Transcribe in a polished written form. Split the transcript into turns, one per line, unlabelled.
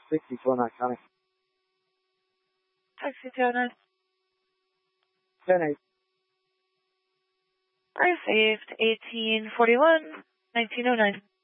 6209 coming.
Taxi 209.
10-8.
Received 1841, 1909.